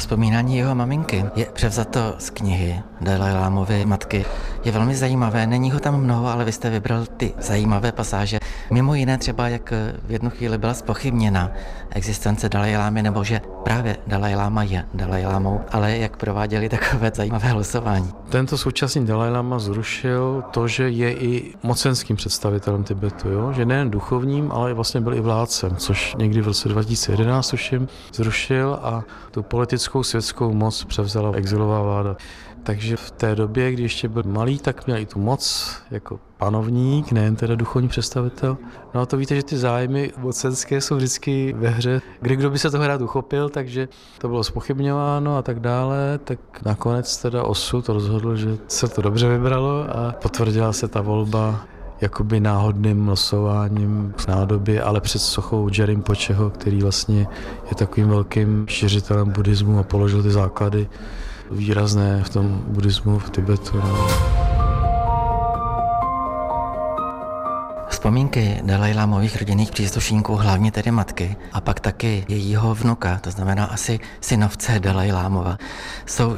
Vzpomínání jeho maminky je převzato z knihy Dalajlámovy matky. Je velmi zajímavé, není ho tam mnoho, ale vy jste vybral ty zajímavé pasáže. Mimo jiné třeba, jak v jednu chvíli byla zpochybněna existence Dalajlámy, nebo že právě Dalajláma je Dalajlámou, ale jak prováděli takové zajímavé losování. Tento současný Dalajláma zrušil to, že je i mocenským představitelem Tibetu, jo? Že nejen duchovním, ale vlastně byl i vládcem, což někdy v roce 2011 tuším zrušil a tu politickou světskou moc převzala exilová vláda. Takže v té době, kdy ještě byl malý, tak měl i tu moc jako panovník, nejen teda duchovní představitel. No a to víte, že ty zájmy mocenské jsou vždycky ve hře. Kdo by se toho rád uchopil, takže to bylo zpochybňováno a tak dále, tak nakonec teda osud rozhodl, že se to dobře vybralo a potvrdila se ta volba jakoby náhodným losováním v nádobě, ale před sochou Rinpocheho, který vlastně je takovým velkým šiřitelem buddhismu a položil ty základy výrazné v tom buddhismu v Tibetu. No. Vzpomínky Dalajlámových rodinných příslušníků, hlavně tedy matky, a pak taky jejího vnuka, to znamená asi synovce Dalajlámova, jsou